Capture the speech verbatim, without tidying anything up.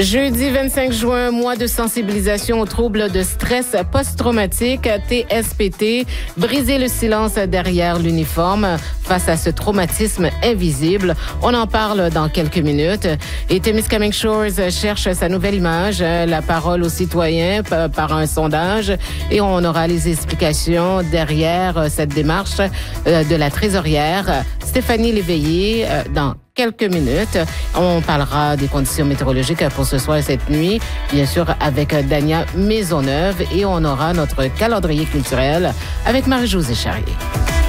Jeudi vingt-cinq juin, mois de sensibilisation aux troubles de stress post-traumatique, T S P T, briser le silence derrière l'uniforme face à ce traumatisme invisible. On en parle dans quelques minutes. Et Témiscamingue Shores cherche sa nouvelle image, la parole aux citoyens par un sondage. Et on aura les explications derrière cette démarche de la trésorière Stéphanie Léveillé dans quelques minutes. On parlera des conditions météorologiques pour ce soir et cette nuit, bien sûr avec Dania Maisonneuve, et on aura notre calendrier culturel avec Marie-Josée Charrier.